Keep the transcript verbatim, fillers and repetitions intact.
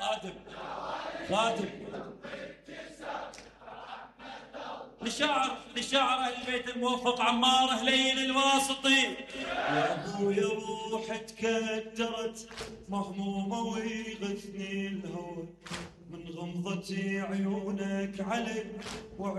خادم خادم لشاعر لشاعر أهل البيت الموفق عمار هليل الواسطي. يا أبويا روح تكدرت مهمومة ويغثني الهوى من غمضة عيونك علي